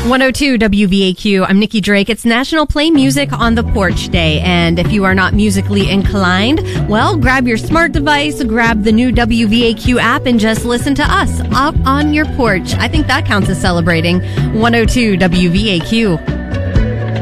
102 WVAQ. I'm Nikki Drake. It's National Play Music on the Porch Day. And if you are not musically inclined, well, grab your smart device, grab the new WVAQ app, and just listen to us out on your porch. I think that counts as celebrating. 102 WVAQ.